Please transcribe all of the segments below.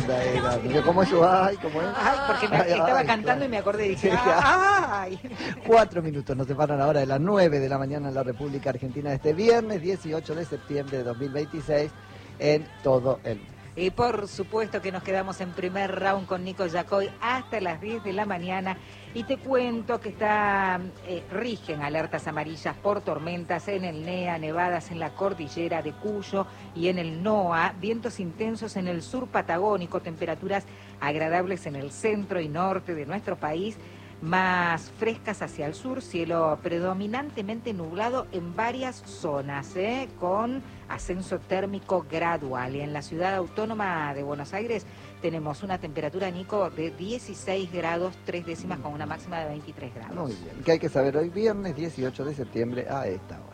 segunda era. No sé cómo eso, ay, cómo es. Ay, porque estaba cantando y me acordé y dije, ¡ay! 4 minutos nos separan ahora de las 9 de la mañana en la República Argentina de este viernes 18 de septiembre de 2026 en todo el mundo. Y por supuesto que nos quedamos en primer round con Nico Yacoy hasta las 10 de la mañana. Y te cuento que rigen alertas amarillas por tormentas en el NEA, nevadas en la cordillera de Cuyo y en el NOA, vientos intensos en el sur patagónico, temperaturas agradables en el centro y norte de nuestro país, más frescas hacia el sur, cielo predominantemente nublado en varias zonas, con ascenso térmico gradual. Y en la ciudad autónoma de Buenos Aires tenemos una temperatura, Nico, de 16 grados 3 décimas con una máxima de 23 grados. Muy bien, ¿qué hay que saber hoy viernes 18 de septiembre a esta hora?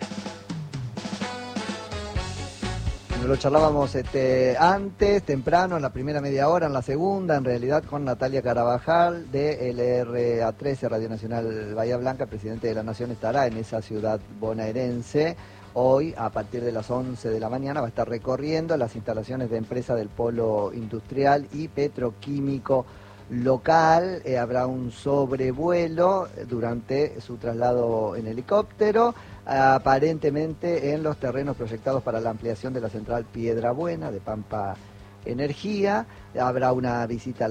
Lo charlábamos antes, temprano, en la primera media hora, en la segunda, en realidad con Natalia Carabajal de LRA13, Radio Nacional Bahía Blanca. El presidente de la Nación estará en esa ciudad bonaerense. Hoy, a partir de las 11 de la mañana, va a estar recorriendo las instalaciones de empresa del polo industrial y petroquímico local. Habrá un sobrevuelo durante su traslado en helicóptero, aparentemente en los terrenos proyectados para la ampliación de la central Piedrabuena de Pampa Energía. Habrá una visita a